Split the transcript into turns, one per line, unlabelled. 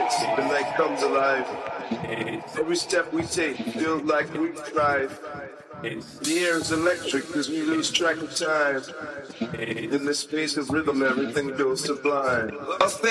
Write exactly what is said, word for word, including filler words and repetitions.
beats, the night comes alive. Every step we take feels like we thrive. The air is electric as we lose track of time. In this space of rhythm, everything goes sublime.